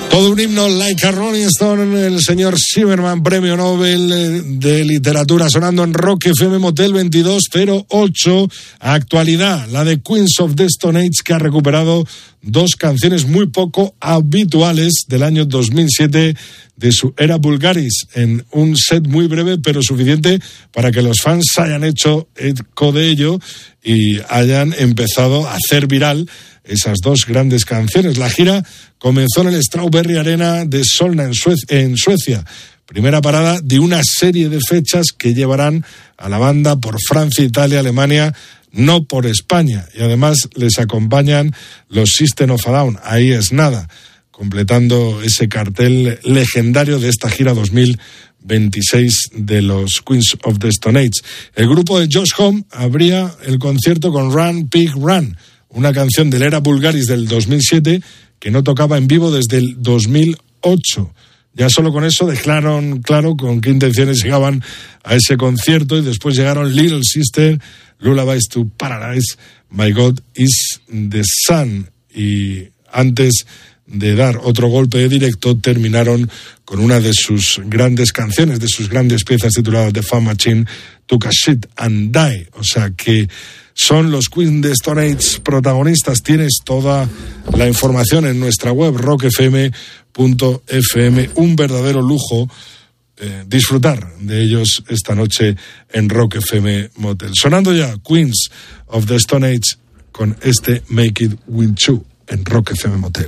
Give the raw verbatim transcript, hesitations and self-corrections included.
Todo un himno, like a Rolling Stone, el señor Zimmerman, premio Nobel de literatura, sonando en Rock F M Motel veintidós cero ocho. Actualidad, la de Queens of the Stone Age, que ha recuperado dos canciones muy poco habituales del año dos mil siete de su era Vulgaris, en un set muy breve pero suficiente para que los fans hayan hecho eco de ello y hayan empezado a hacer viral esas dos grandes canciones. La gira comenzó en el Strawberry Arena de Solna, en, Sue- en Suecia. Primera parada de una serie de fechas que llevarán a la banda por Francia, Italia, Alemania, no por España. Y además les acompañan los System of a Down. Ahí es nada, completando ese cartel legendario de esta gira dos mil veintiséis de los Queens of the Stone Age. El grupo de Josh Homme abría el concierto con Run, Pig, Run, una canción del era Vulgaris del dos mil siete que no tocaba en vivo desde el dos mil ocho. Ya solo con eso dejaron claro con qué intenciones llegaban a ese concierto, y después llegaron Little Sister, Lullabies to Paradise, My God is the Sun, y antes de dar otro golpe de directo terminaron con una de sus grandes canciones, de sus grandes piezas tituladas The Fun Machine, Took a Shit and Die. O sea que son los Queen de Stone Age protagonistas. Tienes toda la información en nuestra web rock f m punto f m. Un verdadero lujo eh, disfrutar de ellos esta noche en Rock F M Motel. Sonando ya Queens of the Stone Age con este Make It With You en Rock F M Motel.